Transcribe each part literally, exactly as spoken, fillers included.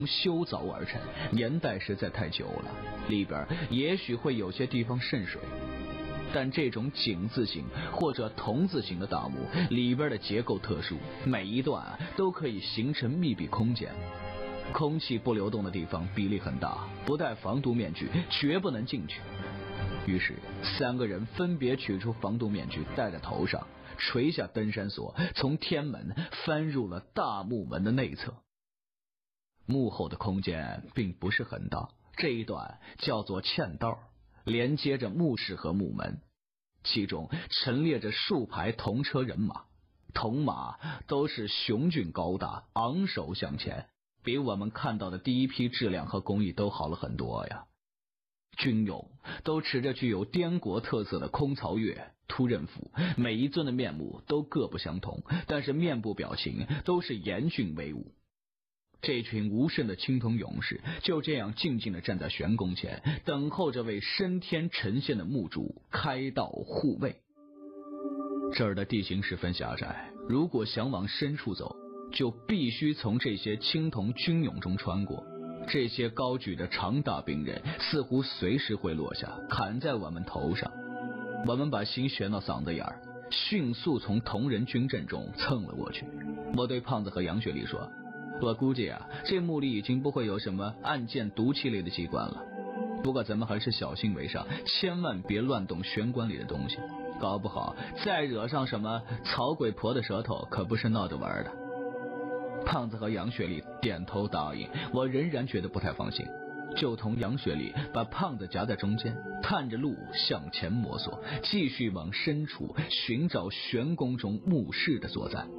修凿而成，年代实在太久了，里边也许会有些地方渗水。但这种井字形或者筒字形的大墓里边的结构特殊，每一段都可以形成密闭空间，空气不流动的地方比例很大，不戴防毒面具绝不能进去。于是三个人分别取出防毒面具戴在头上，垂下登山锁，从天门翻入了大墓门的内侧。墓后的空间并不是很大，这一段叫做嵌道，连接着墓室和墓门，其中陈列着数排铜车人马，铜马都是雄峻高大，昂首向前，比我们看到的第一批质量和工艺都好了很多呀。军勇都持着具有滇国特色的空曹月、突刃斧，每一尊的面目都各不相同，但是面部表情都是严峻威武。这群无声的青铜勇士就这样静静地站在玄宫前，等候着为升天呈现的墓主开道护卫。这儿的地形十分狭窄，如果想往深处走，就必须从这些青铜军勇中穿过。这些高举着长大兵刃，似乎随时会落下，砍在我们头上。我们把心悬到嗓子眼儿，迅速从铜人军阵中蹭了过去。我对胖子和杨雪丽说，我估计啊，这墓里已经不会有什么暗箭毒气类的机关了，不过咱们还是小心为上，千万别乱动玄关里的东西，搞不好再惹上什么草鬼婆的舌头，可不是闹着玩的。胖子和杨雪丽点头答应，我仍然觉得不太放心，就同杨雪丽把胖子夹在中间，探着路向前摸索，继续往深处寻找玄宫中墓室的所在。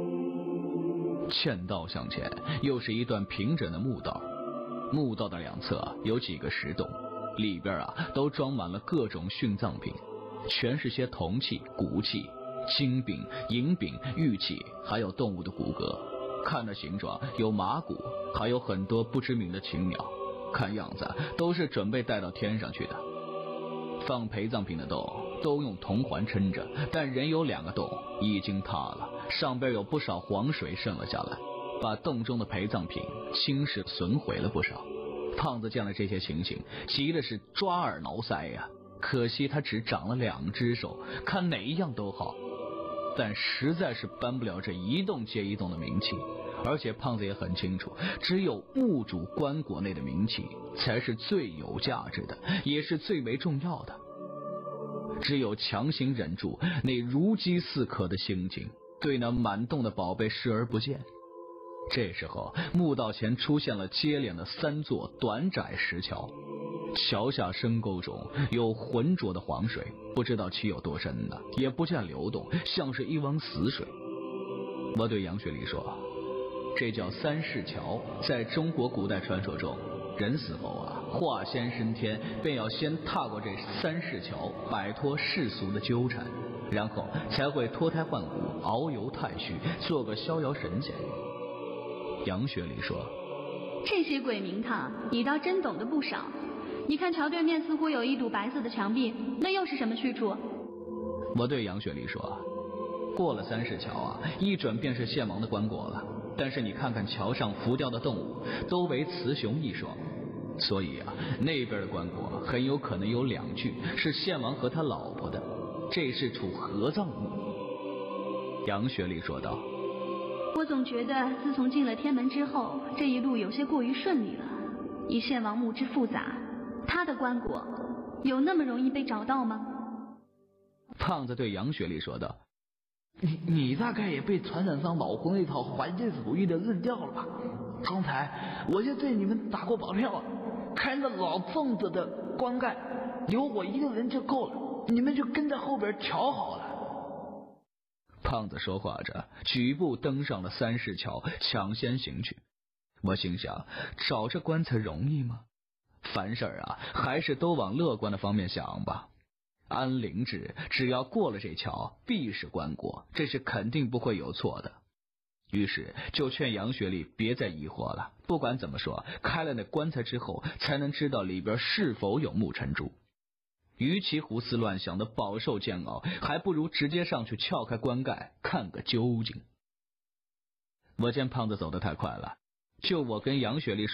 嵌道向前，又是一段平整的墓道，墓道的两侧有几个石洞，里边啊都装满了各种殉葬品，全是些铜器、骨器、金饼、银饼、玉器，还有动物的骨骼，看那形状有马骨，还有很多不知名的禽鸟，看样子都是准备带到天上去的。放陪葬品的洞都用铜环撑着，但仍有两个洞已经塌了，上边有不少黄水渗了下来，把洞中的陪葬品侵蚀损毁了不少。胖子见了这些情形，急的是抓耳挠腮呀，可惜他只长了两只手，看哪一样都好，但实在是搬不了这一洞接一洞的名器。而且胖子也很清楚，只有墓主棺椁内的名器才是最有价值的，也是最为重要的。只有强行忍住那如饥似渴的心情，对那满洞的宝贝视而不见。这时候墓道前出现了接连的三座短窄石桥，桥下深沟中有浑浊的黄水，不知道其有多深呢，也不见流动，像是一汪死水。我对杨雪丽说，这叫三世桥，在中国古代传说中，人死后啊，化仙升天，便要先踏过这三世桥，摆脱世俗的纠缠，然后才会脱胎换骨，遨游太虚，做个逍遥神仙。杨雪丽说， 这些鬼名堂你倒真懂得不少。你看桥对面似乎有一堵白色的墙壁，那又是什么去处？ 我对杨雪丽说，过了三世桥啊，一准便是献王的棺椁了。但是你看看桥上浮雕的动物，都为雌雄异双，所以啊，那边的棺椁很有可能有两具是献王和他老婆的，这是处合葬墓。杨雪丽说道， 我总觉得自从进了天门之后，这一路有些过于顺利了。以献王墓之复杂，他的棺椁有那么容易被找到吗？ 胖子对杨雪丽说道， 你你大概也被传染上老胡那套环境主义的论调了吧？刚才我就对你们打过保票，看着老凤子的棺盖，留我一个人就够了，你们就跟在后边瞧好了。 胖子说话着，举步登上了三世桥，抢先行去。我心想，找这棺材容易吗？凡事啊，还是都往乐观的方面想吧。安灵芝只要过了这桥，必是棺椁，这是肯定不会有错的。于是就劝杨雪丽别再疑惑了，不管怎么说，开了那棺材之后，才能知道里边是否有木尘珠。与其胡思乱想的饱受煎熬，还不如直接上去撬开棺盖，看个究竟。我见胖子走得太快了，就我跟杨雪丽